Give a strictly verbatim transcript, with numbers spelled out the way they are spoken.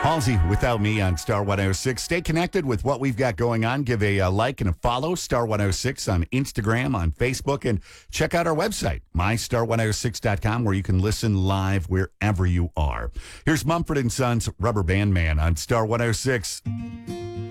Halsey, Without Me on Star one oh six. Stay connected with what we've got going on. Give a, uh like and a follow, Star one oh six on Instagram, on Facebook, and check out our website, my star one oh six dot com, where you can listen live wherever you are. Here's Mumford and Sons, Rubber Band Man on Star one oh six.